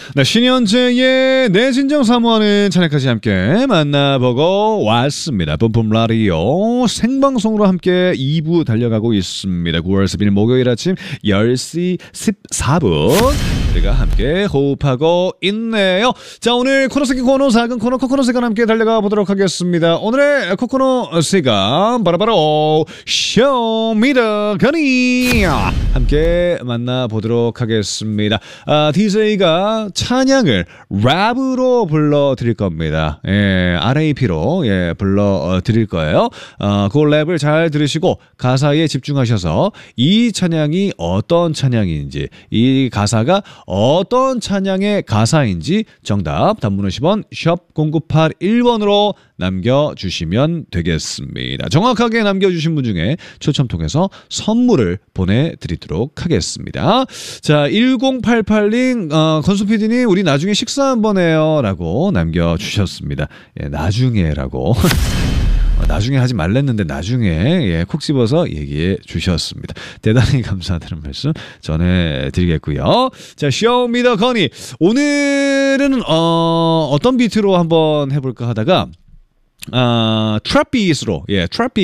네, 신현재의 내 진정 사모하는 찬양까지 함께 만나보고 왔습니다. 뿜뿜 라디오 생방송으로 함께 2부 달려가고 있습니다. 9월 10일 목요일 아침 10시 14분 우리가 함께 호흡하고 있네요. 자, 오늘 코너 세기 코너 작은 코너 코코넛 시간 함께 달려가 보도록 하겠습니다. 오늘의 코코넛 시간 바로 쇼미더 거니 함께 만나보도록 하겠습니다. DJ가 찬양을 랩으로 불러드릴 겁니다. 예, RAP로 불러드릴 거예요. 그 랩을 잘 들으시고 가사에 집중하셔서 이 찬양이 어떤 찬양인지, 이 가사가 어떤 찬양의 가사인지 정답 단문 50원 샵 0981번으로 남겨주시면 되겠습니다. 정확하게 남겨주신 분 중에 추첨 통해서 선물을 보내드리도록 하겠습니다. 자, 1088님 건수 PD님 우리 나중에 식사 한번 해요 라고 남겨주셨습니다. 예, 나중에라고 나중에 하지 말랬는데 나중에 콕 집어서 얘기해 주셨습니다. 대단히 감사하다는 말씀 전해드리겠고요. 자, 쇼미더 거니 오늘은 어떤 비트로 한번 해볼까 하다가 트랩 비트로 트랩